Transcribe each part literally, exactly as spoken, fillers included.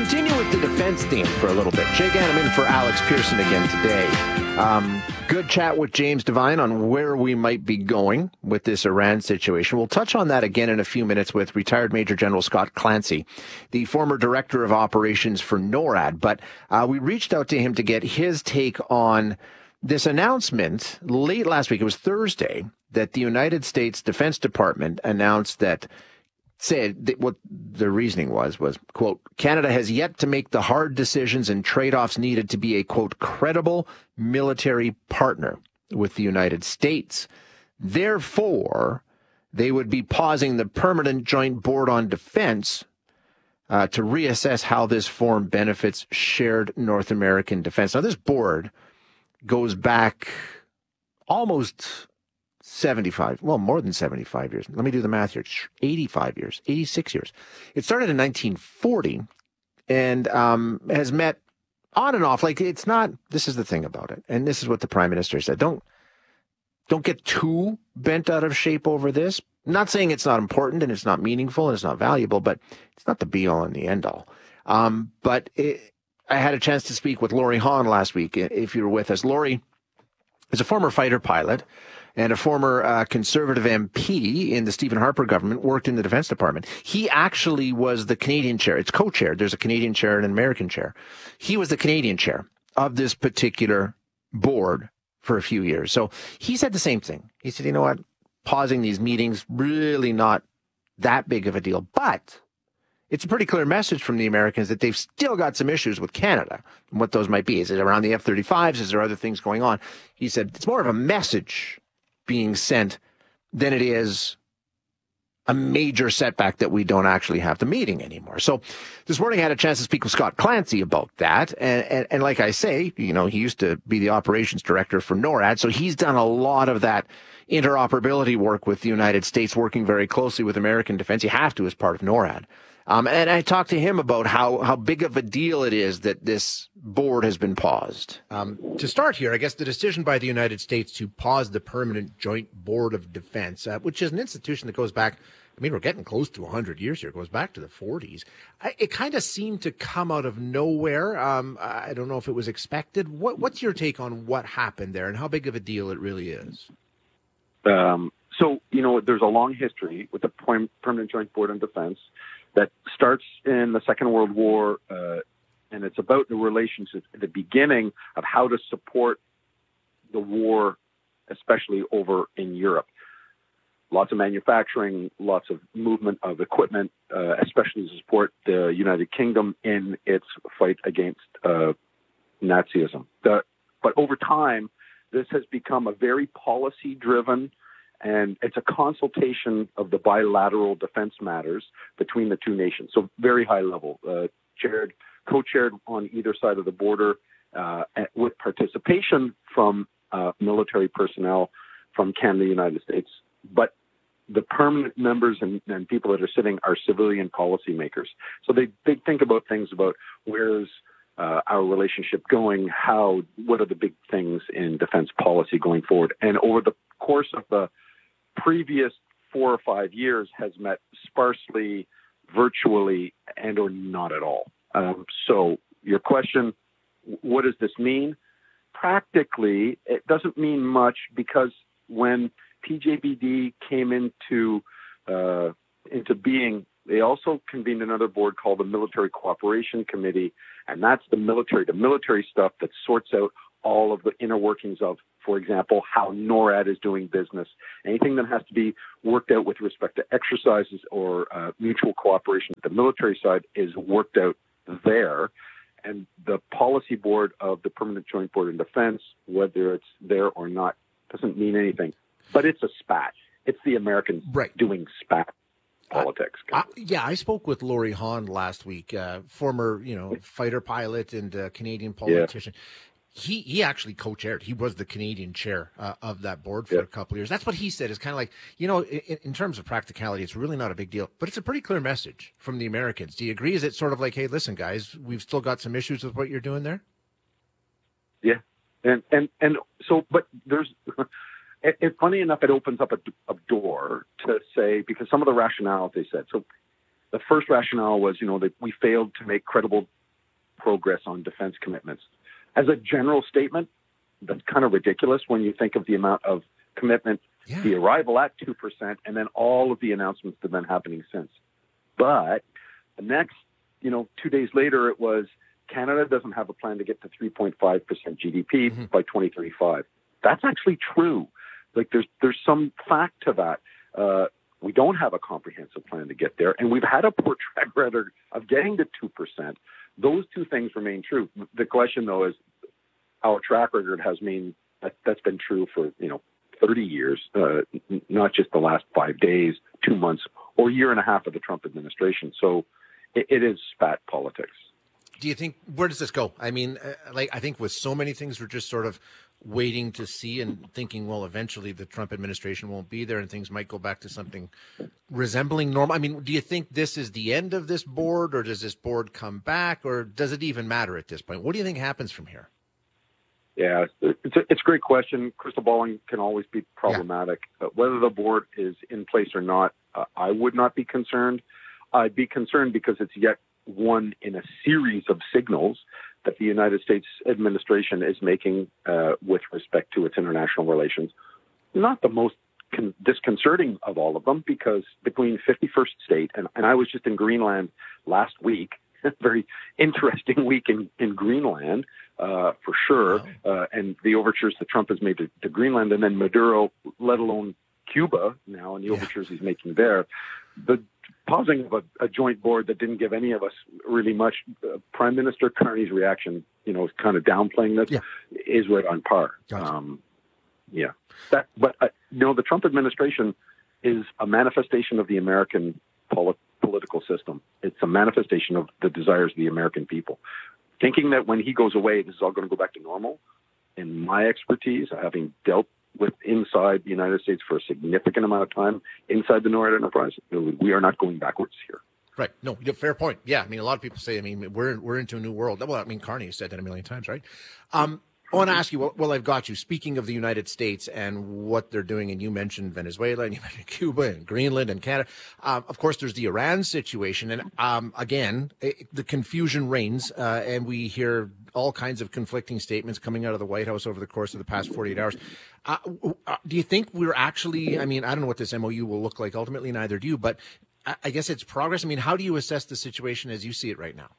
continue with the defense theme for a little bit. Jay Gannon in for Alex Pearson again today. Um, good chat with James Devine on where we might be going with this Iran situation. We'll touch on that again in a few minutes with retired Major General Scott Clancy, the former director of operations for NORAD. But uh, we reached out to him to get his take on this announcement late last week. It was Thursday that the United States Defense Department announced that said that what the reasoning was, was, quote, Canada has yet to make the hard decisions and trade-offs needed to be a, quote, credible military partner with the United States. Therefore, they would be pausing the Permanent Joint Board on Defense uh, to reassess how this forum benefits shared North American defense. Now, this board goes back almost seventy-five, well, more than seventy-five years. Let me do the math here. eighty-five years, eighty-six years. It started in nineteen forty and um, has met on and off. Like, it's not, this is the thing about it. And this is what the Prime Minister said. Don't, don't get too bent out of shape over this. I'm not saying it's not important and it's not meaningful and it's not valuable, but it's not the be all and the end all. Um, but it, I had a chance to speak with Laurie Hahn last week, if you were with us. Laurie is a former fighter pilot and a former uh, Conservative M P in the Stephen Harper government, worked in the Defense Department. He actually was the Canadian chair. It's co-chaired. There's a Canadian chair and an American chair. He was the Canadian chair of this particular board for a few years. So he said the same thing. He said, you know what, pausing these meetings, really not that big of a deal. But it's a pretty clear message from the Americans that they've still got some issues with Canada and what those might be. Is it around the F thirty-fives? Is there other things going on? He said it's more of a message being sent than it is a major setback that we don't actually have the meeting anymore. So this morning I had a chance to speak with Scott Clancy about that. And, and, and like I say, you know, he used to be the operations director for NORAD. So he's done a lot of that interoperability work with the United States, working very closely with American defense. You have to as part of NORAD. Um, and I talked to him about how, how big of a deal it is that this board has been paused. Um, to start here, I guess the decision by the United States to pause the Permanent Joint Board of Defense, uh, which is an institution that goes back, I mean, we're getting close to one hundred years here. It goes back to the forties. I, it kind of seemed to come out of nowhere. Um, I don't know if it was expected. What, what's your take on what happened there and how big of a deal it really is? Um, so, you know, there's a long history with the Permanent Joint Board on Defense that starts in the Second World War, uh, and it's about the relationship at the beginning of how to support the war, especially over in Europe. Lots of manufacturing, lots of movement of equipment, uh, especially to support the United Kingdom in its fight against uh, Nazism. The, but over time, this has become a very policy-driven, and it's a consultation of the bilateral defense matters between the two nations. So very high level, uh, chaired, co-chaired on either side of the border, uh, with participation from uh, military personnel from Canada, United States. But the permanent members and, and people that are sitting are civilian policymakers. So they, they think about things about where's uh, our relationship going, how, what are the big things in defense policy going forward. And over the course of the previous four or five years has met sparsely, virtually, and or not at all. Um, so your question, what does this mean? Practically, it doesn't mean much, because when P J B D came into uh, into being, they also convened another board called the Military Cooperation Committee, and that's the military, the military stuff that sorts out all of the inner workings of, for example, how NORAD is doing business. Anything that has to be worked out with respect to exercises or uh, mutual cooperation at the military side is worked out there. And the policy board of the Permanent Joint Board of Defense, whether it's there or not, doesn't mean anything. But it's a spat. It's the Americans right. doing spat politics. Uh, uh, yeah, I spoke with Laurie Hahn last week, uh, former, you know, fighter pilot and uh, Canadian politician. Yeah. He he actually co-chaired. He was the Canadian chair uh, of that board for yeah. a couple of years. That's what he said. Is kind of like, you know, in, in terms of practicality, it's really not a big deal. But it's a pretty clear message from the Americans. Do you agree? Is it sort of like, hey, listen, guys, we've still got some issues with what you're doing there? Yeah, and and and so, but there's. It, it, funny enough, it opens up a, a door to say, because some of the rationale they said. So the first rationale was, you know, that we failed to make credible progress on defense commitments. As a general statement, that's kind of ridiculous when you think of the amount of commitment, yeah. the arrival at two percent, and then all of the announcements that have been happening since. But the next, you know, two days later, it was Canada doesn't have a plan to get to three point five percent G D P mm-hmm. by twenty thirty-five. That's actually true. Like there's there's some fact to that. Uh, we don't have a comprehensive plan to get there, and we've had a poor track record of getting to two percent. Those two things remain true. The question, though, is our track record has mean that that's been true for, you know, thirty years, uh, not just the last five days, two months, or year and a half of the Trump administration. So it, it is spat politics. Do you think, where does this go? I mean, uh, like, I think with so many things, we're just sort of waiting to see and thinking, well, eventually the Trump administration won't be there and things might go back to something resembling normal. I mean, do you think this is the end of this board, or does this board come back, or does it even matter at this point? What do you think happens from here? Yeah, it's a, it's a great question. Crystal balling can always be problematic. Yeah. Uh, whether the board is in place or not, uh, I would not be concerned. I'd be concerned because it's yet one in a series of signals that the United States administration is making uh, with respect to its international relations. Not the most con- disconcerting of all of them, because the Green fifty-first state, and, and I was just in Greenland last week, very interesting week in, in Greenland, uh, for sure, wow. uh, and the overtures that Trump has made to, to Greenland, and then Maduro, let alone Cuba now, and the yeah. overtures he's making there. The pausing of a, a joint board that didn't give any of us really much. Uh, Prime Minister Carney's reaction, you know, kind of downplaying this, yeah. is right on par. Gotcha. Um, yeah, that, but uh, you know, the Trump administration is a manifestation of the American poli- political system. It's a manifestation of the desires of the American people. Thinking that when he goes away, this is all going to go back to normal. In my expertise, having dealt with inside the United States for a significant amount of time, inside the NORAD enterprise, we are not going backwards here. Right. No, fair point. Yeah. I mean, a lot of people say, I mean, we're we're into a new world. Well, I mean, Carney said that a million times, right? Um, I want to ask you, well, well, I've got you. Speaking of the United States and what they're doing, and you mentioned Venezuela, and you mentioned Cuba and Greenland and Canada. Um, of course, there's the Iran situation. And um, again, it, the confusion reigns, uh, and we hear all kinds of conflicting statements coming out of the White House over the course of the past forty-eight hours. Uh, do you think we're actually, I mean, I don't know what this M O U will look like ultimately, neither do you, but I, I guess it's progress. I mean, how do you assess the situation as you see it right now?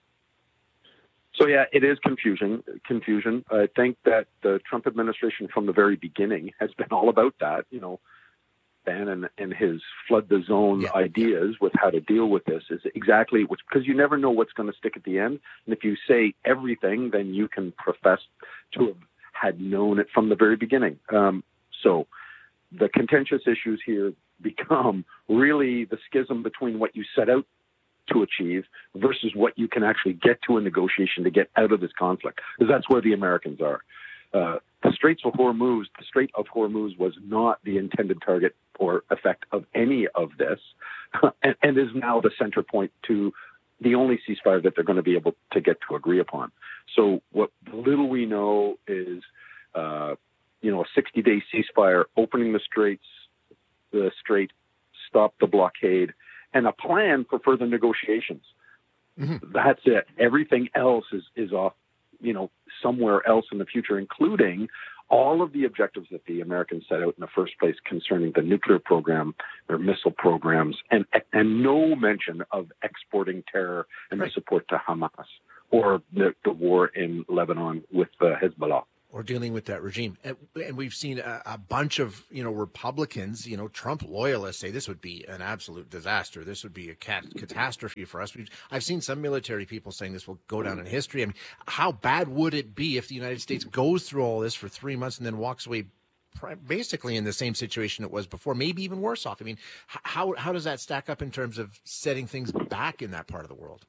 So, yeah, it is confusion. Confusion. I think that the Trump administration from the very beginning has been all about that, you know, Bannon and his flood the zone yeah. ideas with how to deal with this is exactly which, because you never know what's going to stick at the end. And if you say everything, then you can profess to have had known it from the very beginning. Um, so the contentious issues here become really the schism between what you set out to achieve versus what you can actually get to a negotiation to get out of this conflict, because that's where the Americans are. Uh, the Straits of Hormuz, the Strait of Hormuz was not the intended target or effect of any of this, and, and is now the center point to the only ceasefire that they're going to be able to get to agree upon. So what little we know is, uh, you know, a sixty-day ceasefire, opening the straits, the strait, stop the blockade, and a plan for further negotiations. Mm-hmm. That's it. Everything else is, is off, you know, somewhere else in the future, including all of the objectives that the Americans set out in the first place concerning the nuclear program, their missile programs, and and no mention of exporting terror and right. the support to Hamas or the, the war in Lebanon with uh, Hezbollah. Or dealing with that regime. And, and we've seen a, a bunch of, you know, Republicans, you know, Trump loyalists say this would be an absolute disaster. This would be a cat- catastrophe for us. We've, I've seen some military people saying this will go down in history. I mean, how bad would it be if the United States goes through all this for three months and then walks away basically in the same situation it was before, maybe even worse off? I mean, how how does that stack up in terms of setting things back in that part of the world?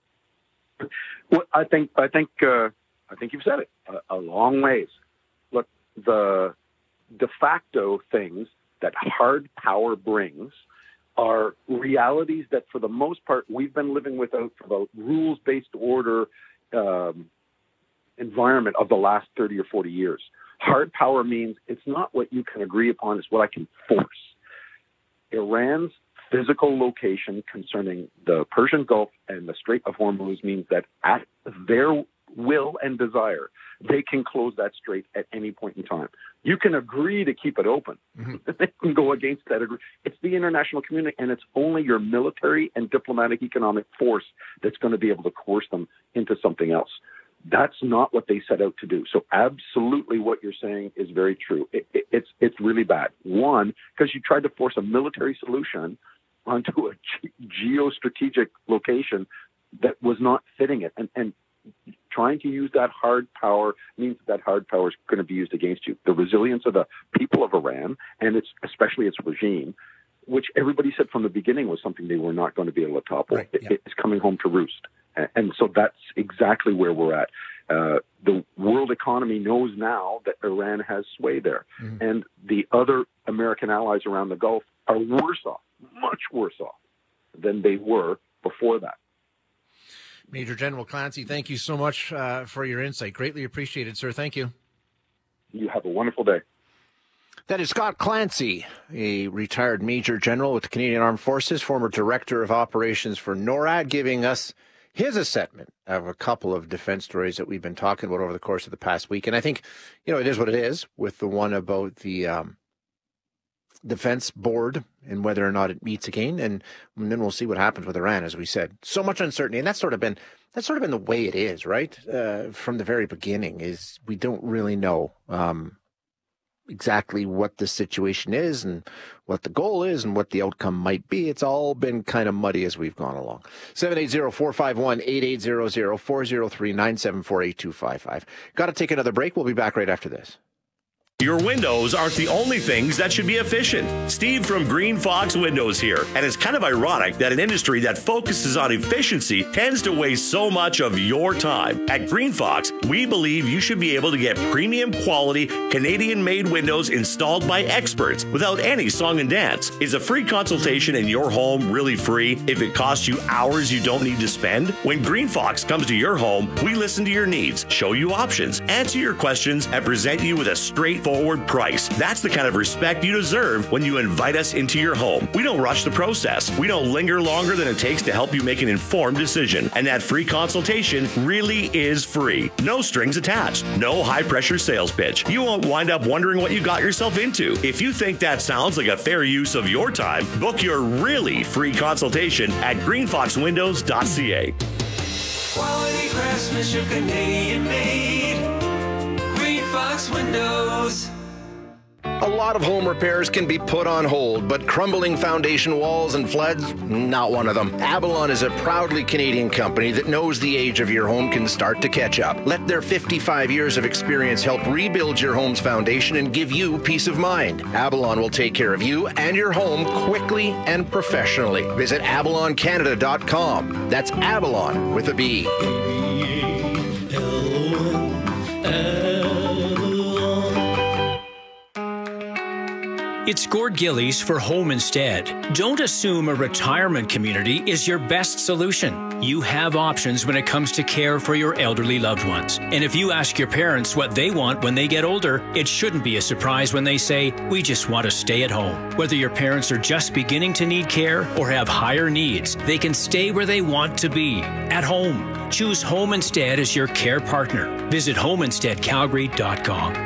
Well, I think, I think, uh... I think you've said it, a, a long ways. Look, the de facto things that hard power brings are realities that, for the most part, we've been living without for the rules-based order um, environment of the last thirty or forty years. Hard power means it's not what you can agree upon, it's what I can force. Iran's physical location concerning the Persian Gulf and the Strait of Hormuz means that at their will and desire, they can close that strait at any point in time. You can agree to keep it open. Mm-hmm. They can go against that agreement. It's the international community, and it's only your military and diplomatic economic force that's going to be able to coerce them into something else. That's not what they set out to do. So absolutely what you're saying is very true. It, it, it's it's really bad. One, because you tried to force a military solution onto a ge- geostrategic location that was not fitting it. And, and trying to use that hard power means that hard power is going to be used against you. The resilience of the people of Iran, and it's especially its regime, which everybody said from the beginning was something they were not going to be able to topple, right, yeah. it, it's coming home to roost. And so that's exactly where we're at. Uh, the world economy knows now that Iran has sway there. Mm-hmm. And the other American allies around the Gulf are worse off, much worse off than they were before that. Major General Clancy, thank you so much uh, for your insight. Greatly appreciated, sir. Thank you. You have a wonderful day. That is Scott Clancy, a retired Major General with the Canadian Armed Forces, former Director of Operations for NORAD, giving us his assessment of a couple of defense stories that we've been talking about over the course of the past week. And I think, you know, it is what it is with the one about the um, defense board and whether or not it meets again. And, and then we'll see what happens with Iran, as we said. So much uncertainty. And that's sort of been, that's sort of been the way it is, right? Uh, from the very beginning is we don't really know um, exactly what the situation is and what the goal is and what the outcome might be. It's all been kind of muddy as we've gone along. seven eight zero, four five one, eight eight zero zero, four zero three, nine seven four, eight two five five. Got to take another break. We'll be back right after this. Your windows aren't the only things that should be efficient. Steve from Green Fox Windows here. And it's kind of ironic that an industry that focuses on efficiency tends to waste so much of your time. At Green Fox, we believe you should be able to get premium quality Canadian-made windows installed by experts without any song and dance. Is a free consultation in your home really free if it costs you hours you don't need to spend? When Green Fox comes to your home, we listen to your needs, show you options, answer your questions, and present you with a straightforward price. That's the kind of respect you deserve when you invite us into your home. We don't rush the process. We don't linger longer than it takes to help you make an informed decision. And that free consultation really is free. No strings attached. No high-pressure sales pitch. You won't wind up wondering what you got yourself into. If you think that sounds like a fair use of your time, book your really free consultation at green fox windows dot c a. Quality craftsmanship, Canadian made. Green Fox Windows. A lot of home repairs can be put on hold, but crumbling foundation walls and floods, not one of them. Avalon is a proudly Canadian company that knows the age of your home can start to catch up. Let their fifty-five years of experience help rebuild your home's foundation and give you peace of mind. Avalon will take care of you and your home quickly and professionally. Visit avalon canada dot com. That's Avalon with a B. It's Gord Gillies for Home Instead. Don't assume a retirement community is your best solution. You have options when it comes to care for your elderly loved ones. And if you ask your parents what they want when they get older, it shouldn't be a surprise when they say, we just want to stay at home. Whether your parents are just beginning to need care or have higher needs, they can stay where they want to be, at home. Choose Home Instead as your care partner. Visit home instead calgary dot com.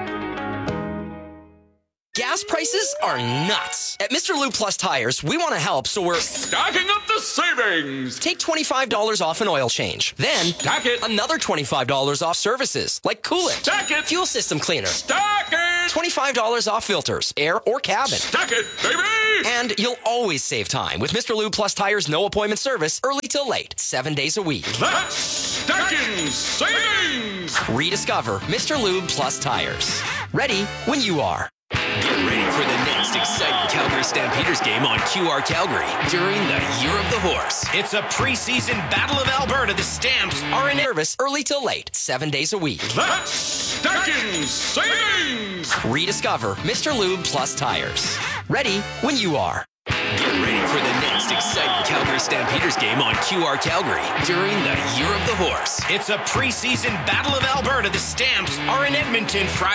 Gas prices are nuts. At Mister Lube Plus Tires, we want to help, so we're stacking up the savings. Take twenty-five dollars off an oil change. Then, stack it. Another twenty-five dollars off services, like coolant. Stack it. Fuel system cleaner. Stack it. twenty-five dollars off filters, air or cabin. Stack it, baby. And you'll always save time with Mister Lube Plus Tires' no appointment service, early till late, seven days a week. That's stacking savings. Rediscover Mister Lube Plus Tires. Ready when you are. Get ready for the next exciting Calgary Stampeders game on Q R Calgary during the Year of the Horse. It's a preseason Battle of Alberta. The Stamps are in service early till late, seven days a week. That's stacking savings. Rediscover Mister Lube Plus Tires. Ready when you are. Get ready for the next exciting Calgary Stampeders game on Q R Calgary during the Year of the Horse. It's a preseason Battle of Alberta. The Stamps are in Edmonton Friday.